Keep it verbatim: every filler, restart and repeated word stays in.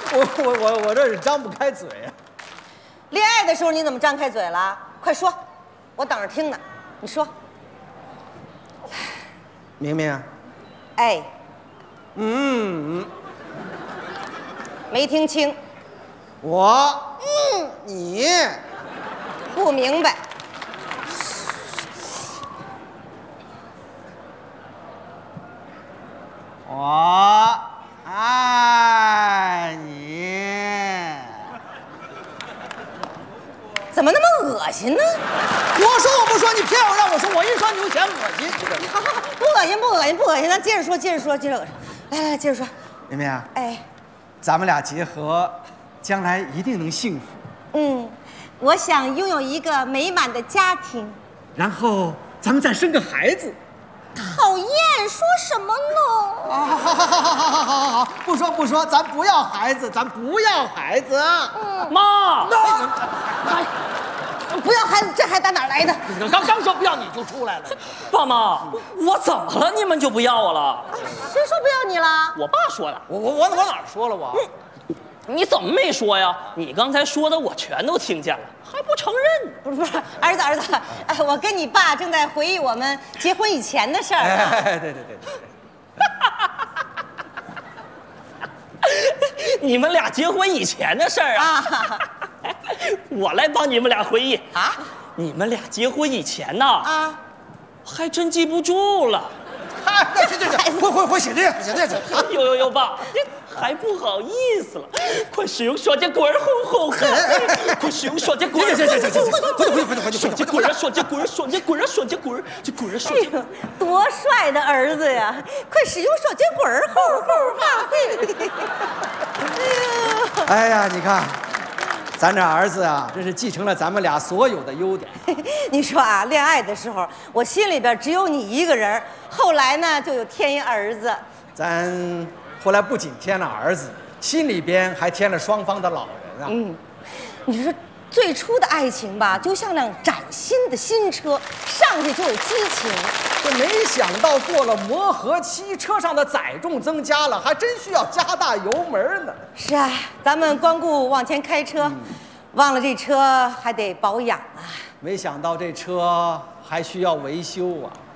我我我我这是张不开嘴啊。 恋爱的时候你怎么张开嘴了？快说，我等着听呢。你说。 明明。 哎。 嗯。 没听清。 我。嗯。你。 不明白。 我爱你。 怎么那么恶心呢？ 我说我不说，你偏要让我说，我一说你就嫌恶心。 不恶心，不恶心，不恶心，咱接着说，接着说，接着说，来来，接着说。 明明啊， 哎， 咱们俩结合，将来一定能幸福。 嗯，我想拥有一个美满的家庭， 然后咱们再生个孩子。 讨厌，说什么呢？ 啊，好好好好好好好好，不说不说，咱不要孩子，咱不要孩子。 嗯， 妈， 哎，不要孩子，这孩子哪来的？ 刚刚说不要你就出来了。 爸妈，我怎么了？你们就不要我了？ 谁说不要你了？ 我爸说的。 我我我我哪儿说了我？ 你怎么没说呀？你刚才说的我全都听见了，还不承认？ 不是不是，儿子儿子，哎，我跟你爸正在回忆我们结婚以前的事儿。 哎，对对对对。你们俩结婚以前的事儿啊？啊我来帮你们俩回忆啊。你们俩结婚以前呢？啊，还真记不住了。 嗨，这这这，回回回写这写这写。 有有有爸。还不好意思了，快使用双截棍吼吼喊！快使用双截棍！ 行行行行行，回去回去回去回去！ 双截棍，双截棍，双截棍，双截棍，这棍双截。 哎呦，多帅的儿子呀！快使用双截棍吼吼喊！哎呀，你看，咱这儿子啊，真是继承了咱们俩所有的优点。 你说啊，恋爱的时候，我心里边只有你一个人，后来呢，就有添一儿子。 咱。后来不仅添了儿子，心里边还添了双方的老人啊。 嗯，你说最初的爱情吧，就像辆崭新的新车，上去就有激情。 这没想到过了磨合期，车上的载重增加了，还真需要加大油门呢。 是啊，咱们光顾往前开车，嗯、忘了这车还得保养啊。 没想到这车还需要维修啊。